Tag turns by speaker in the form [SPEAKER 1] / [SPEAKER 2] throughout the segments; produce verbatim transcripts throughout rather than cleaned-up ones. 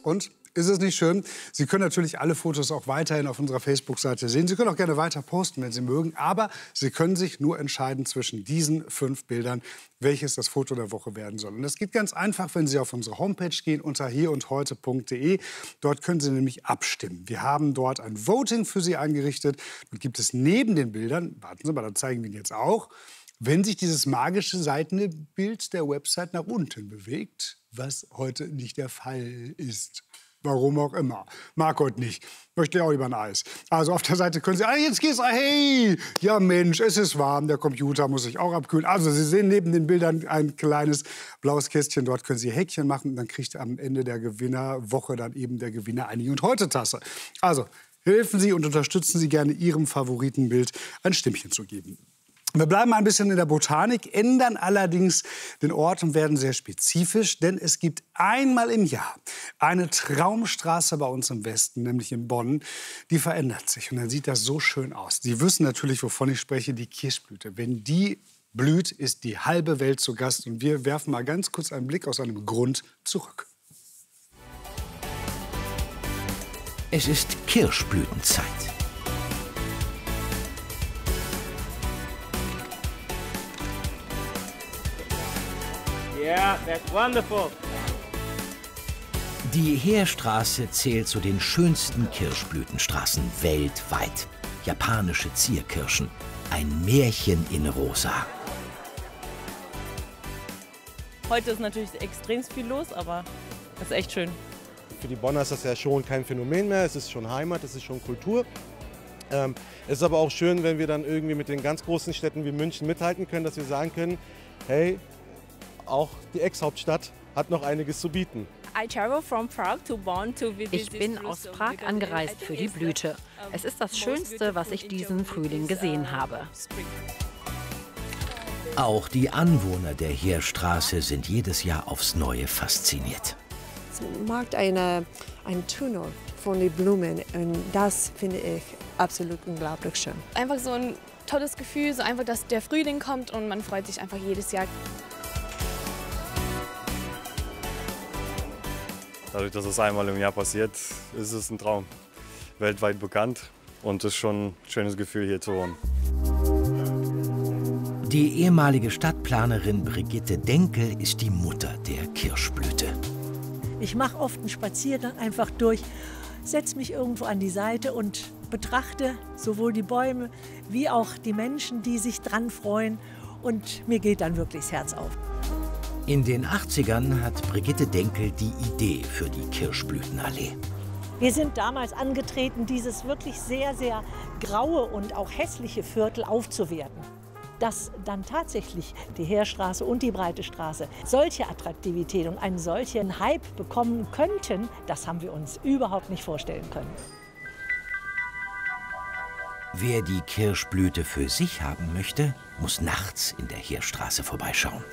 [SPEAKER 1] Und ist es nicht schön? Sie können natürlich alle Fotos auch weiterhin auf unserer Facebook-Seite sehen. Sie können auch gerne weiter posten, wenn Sie mögen. Aber Sie können sich nur entscheiden zwischen diesen fünf Bildern, welches das Foto der Woche werden soll. Und das geht ganz einfach, wenn Sie auf unsere Homepage gehen, unter hierundheute punkt de. Dort können Sie nämlich abstimmen. Wir haben dort ein Voting für Sie eingerichtet. Und gibt es neben den Bildern, warten Sie mal, dann zeigen wir Ihnen jetzt auch, wenn sich dieses magische Seitenbild der Website nach unten bewegt, was heute nicht der Fall ist. Warum auch immer. Mag heute nicht. Möchte ja auch lieber ein Eis. Also auf der Seite können Sie, ah, jetzt geht's, hey, ja Mensch, es ist warm, der Computer muss sich auch abkühlen. Also Sie sehen neben den Bildern ein kleines blaues Kästchen, dort können Sie Häkchen machen und dann kriegt am Ende der Gewinnerwoche dann eben der Gewinner eine Hier und Heute Tasse. Also helfen Sie und unterstützen Sie gerne Ihrem Favoritenbild ein Stimmchen zu geben. Wir bleiben ein bisschen in der Botanik, ändern allerdings den Ort und werden sehr spezifisch, denn es gibt einmal im Jahr eine Traumstraße bei uns im Westen, nämlich in Bonn, die verändert sich und dann sieht das so schön aus. Sie wissen natürlich, wovon ich spreche, die Kirschblüte. Wenn die blüht, ist die halbe Welt zu Gast und wir werfen mal ganz kurz einen Blick aus einem Grund zurück.
[SPEAKER 2] Es ist Kirschblütenzeit.
[SPEAKER 3] Yeah, that's wonderful.
[SPEAKER 2] Die Heerstraße zählt zu den schönsten Kirschblütenstraßen weltweit. Japanische Zierkirschen, ein Märchen in Rosa.
[SPEAKER 4] Heute ist natürlich extrem viel los, aber es ist echt schön.
[SPEAKER 5] Für die Bonner ist das ja schon kein Phänomen mehr, es ist schon Heimat, es ist schon Kultur. Ähm, es ist aber auch schön, wenn wir dann irgendwie mit den ganz großen Städten wie München mithalten können, dass wir sagen können, hey, auch die Ex-Hauptstadt hat noch einiges zu bieten.
[SPEAKER 6] Ich bin aus Prag angereist für die Blüte. Es ist das Schönste, was ich diesen Frühling gesehen habe.
[SPEAKER 2] Auch die Anwohner der Heerstraße sind jedes Jahr aufs Neue fasziniert.
[SPEAKER 7] Es macht eine, einen Tunnel von den Blumen und das finde ich absolut unglaublich schön.
[SPEAKER 8] Einfach so ein tolles Gefühl, so einfach, dass der Frühling kommt und man freut sich einfach jedes Jahr.
[SPEAKER 9] Dadurch, dass es einmal im Jahr passiert, ist es ein Traum. Weltweit bekannt und es ist schon ein schönes Gefühl, hier zu wohnen.
[SPEAKER 2] Die ehemalige Stadtplanerin Brigitte Denkel ist die Mutter der Kirschblüte.
[SPEAKER 10] Ich mache oft einen Spaziergang einfach durch, setze mich irgendwo an die Seite und betrachte sowohl die Bäume wie auch die Menschen, die sich dran freuen. Und mir geht dann wirklich das Herz auf.
[SPEAKER 2] In den achtzigern hat Brigitte Denkel die Idee für die Kirschblütenallee.
[SPEAKER 10] Wir sind damals angetreten, dieses wirklich sehr, sehr graue und auch hässliche Viertel aufzuwerten. Dass dann tatsächlich die Heerstraße und die Breite Straße solche Attraktivität und einen solchen Hype bekommen könnten, das haben wir uns überhaupt nicht vorstellen können.
[SPEAKER 2] Wer die Kirschblüte für sich haben möchte, muss nachts in der Heerstraße vorbeischauen.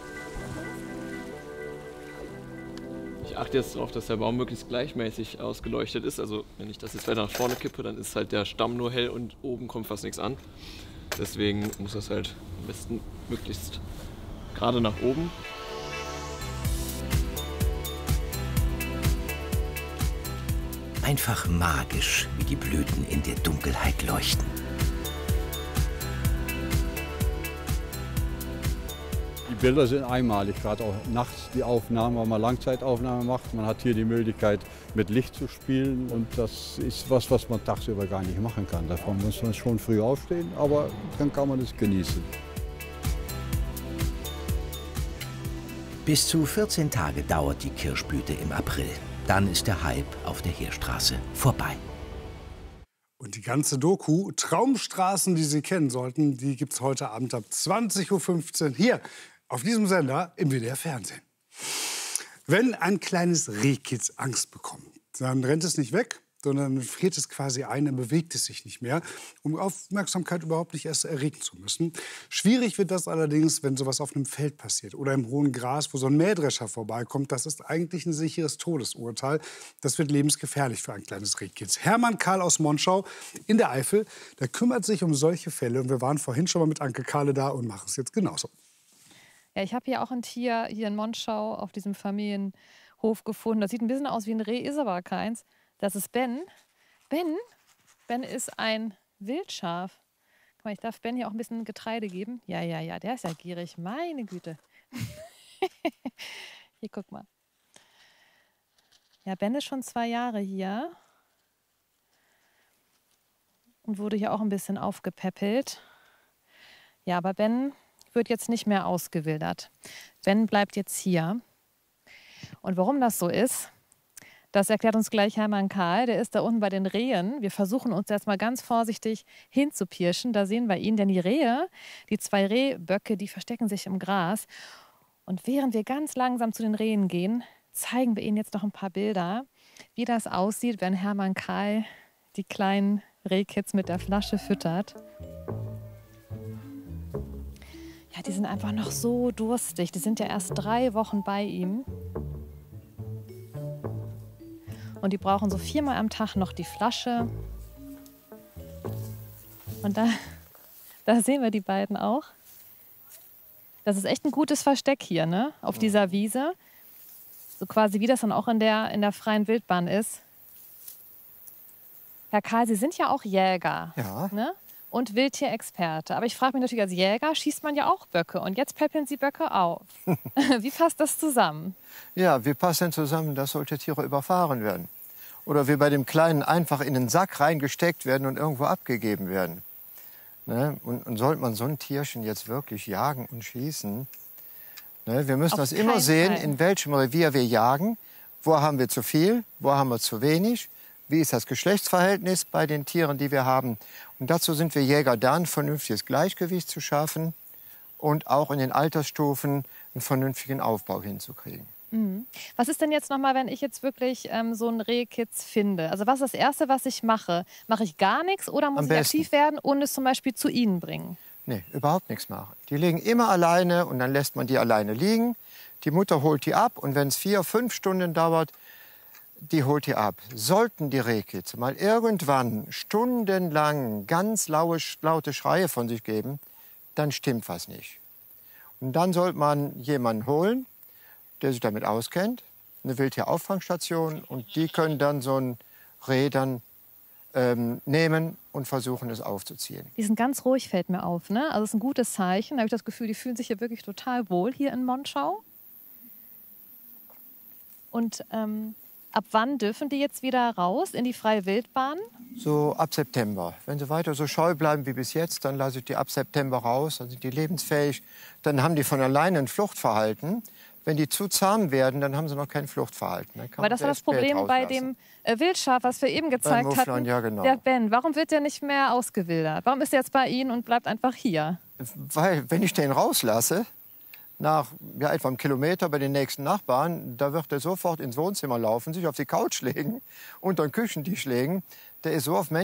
[SPEAKER 11] Ich achte jetzt darauf, dass der Baum möglichst gleichmäßig ausgeleuchtet ist. Also wenn ich das jetzt weiter nach vorne kippe, dann ist halt der Stamm nur hell und oben kommt fast nichts an. Deswegen muss das halt am besten möglichst gerade nach oben.
[SPEAKER 2] Einfach magisch, wie die Blüten in der Dunkelheit leuchten.
[SPEAKER 12] Die Bilder sind einmalig, gerade auch nachts die Aufnahmen, wenn man Langzeitaufnahmen macht. Man hat hier die Möglichkeit, mit Licht zu spielen und das ist was, was man tagsüber gar nicht machen kann. Davon muss man schon früh aufstehen, aber dann kann man es genießen.
[SPEAKER 2] Bis zu vierzehn Tage dauert die Kirschblüte im April. Dann ist der Hype auf der Heerstraße vorbei.
[SPEAKER 1] Und die ganze Doku, Traumstraßen, die Sie kennen sollten, die gibt es heute Abend ab zwanzig Uhr fünfzehn hier auf diesem Sender im W D R Fernsehen. Wenn ein kleines Rehkitz Angst bekommt, dann rennt es nicht weg, sondern friert es quasi ein, dann bewegt es sich nicht mehr, um Aufmerksamkeit überhaupt nicht erst erregen zu müssen. Schwierig wird das allerdings, wenn sowas auf einem Feld passiert oder im hohen Gras, wo so ein Mähdrescher vorbeikommt. Das ist eigentlich ein sicheres Todesurteil. Das wird lebensgefährlich für ein kleines Rehkitz. Hermann Karl aus Monschau in der Eifel, der kümmert sich um solche Fälle. Und wir waren vorhin schon mal mit Anke Kahle da und machen es jetzt genauso.
[SPEAKER 13] Ja, ich habe hier auch ein Tier, hier in Monschau, auf diesem Familienhof
[SPEAKER 3] Hof gefunden. Das sieht ein bisschen aus wie ein Reh, ist aber keins. Das ist Ben. Ben, Ben ist ein Wildschaf. Guck mal, ich darf Ben hier auch ein bisschen Getreide geben. Ja, ja, ja, der ist ja gierig. Meine Güte. Hier, guck mal. Ja, Ben ist schon zwei Jahre hier. Und wurde hier auch ein bisschen aufgepäppelt. Ja, aber Ben wird jetzt nicht mehr ausgewildert. Ben bleibt jetzt hier. Und warum das so ist, das erklärt uns gleich Hermann Kahl. Der ist da unten bei den Rehen. Wir versuchen uns jetzt mal ganz vorsichtig hinzupirschen. Da sehen wir ihn, denn die Rehe, die zwei Rehböcke, die verstecken sich im Gras. Und während wir ganz langsam zu den Rehen gehen, zeigen wir Ihnen jetzt noch ein paar Bilder, wie das aussieht, wenn Hermann Kahl die kleinen Rehkids mit der Flasche füttert. Ja, die sind einfach noch so durstig. Die sind ja erst drei Wochen bei ihm. Und die brauchen so viermal am Tag noch die Flasche. Und da, da sehen wir die beiden auch. Das ist echt ein gutes Versteck hier, ne? Auf dieser Wiese. So quasi wie das dann auch in der, in der freien Wildbahn ist. Herr Kahl, Sie sind ja auch Jäger,
[SPEAKER 13] ja.
[SPEAKER 3] Ne? Und Wildtierexperte. Aber ich frage mich natürlich, als Jäger schießt man ja auch Böcke. Und jetzt päppeln Sie Böcke auf. Wie passt das zusammen?
[SPEAKER 13] Ja, wie passt denn zusammen, dass solche Tiere überfahren werden? Oder wie bei dem Kleinen einfach in den Sack reingesteckt werden und irgendwo abgegeben werden. Ne? Und, und sollte man so ein Tierchen jetzt wirklich jagen und schießen? Ne? Wir müssen
[SPEAKER 3] Auf
[SPEAKER 13] das immer sehen,
[SPEAKER 3] Fall.
[SPEAKER 13] in welchem Revier wir jagen. Wo haben wir zu viel, wo haben wir zu wenig? Wie ist das Geschlechtsverhältnis bei den Tieren, die wir haben? Und dazu sind wir Jäger da, ein vernünftiges Gleichgewicht zu schaffen und auch in den Altersstufen einen vernünftigen Aufbau hinzukriegen.
[SPEAKER 3] Mhm. Was ist denn jetzt nochmal, wenn ich jetzt wirklich ähm, so einen Rehkitz finde? Also was ist das Erste, was ich mache? Mache ich gar nichts oder muss
[SPEAKER 13] Am
[SPEAKER 3] ich
[SPEAKER 13] besten.
[SPEAKER 3] aktiv werden und es zum Beispiel zu Ihnen bringen?
[SPEAKER 13] Nee, überhaupt nichts machen. Die liegen immer alleine und dann lässt man die alleine liegen. Die Mutter holt die ab und wenn es vier, fünf Stunden dauert, die holt die ab. Sollten die Rehkitze mal irgendwann stundenlang ganz laue, laute Schreie von sich geben, dann stimmt was nicht. Und dann sollte man jemanden holen, der sich damit auskennt, eine Wildtierauffangstation, und die können dann so ein Reh dann ähm, nehmen und versuchen, es aufzuziehen.
[SPEAKER 3] Die sind ganz ruhig, fällt mir auf, ne? Also das ist ein gutes Zeichen. Da habe ich das Gefühl, die fühlen sich hier wirklich total wohl hier in Monschau. Und ähm, ab wann dürfen die jetzt wieder raus in die freie Wildbahn?
[SPEAKER 13] So ab September. Wenn sie weiter so scheu bleiben wie bis jetzt, dann lasse ich die ab September raus. Dann sind die lebensfähig. Dann haben die von alleine ein Fluchtverhalten. Wenn die zu zahm werden, dann haben sie noch kein Fluchtverhalten. Dann kann
[SPEAKER 3] Aber das war das Problem bei dem äh, Wildschaf, was wir eben gezeigt
[SPEAKER 13] Mufflon,
[SPEAKER 3] hatten.
[SPEAKER 13] ja, genau.
[SPEAKER 3] Der Ben, warum wird der nicht mehr ausgewildert? Warum ist er jetzt bei Ihnen und bleibt einfach hier?
[SPEAKER 13] Weil, wenn ich den rauslasse, nach ja, etwa einem Kilometer bei den nächsten Nachbarn, da wird er sofort ins Wohnzimmer laufen, sich auf die Couch legen, unter den Küchentisch legen. Der ist so auf Menschen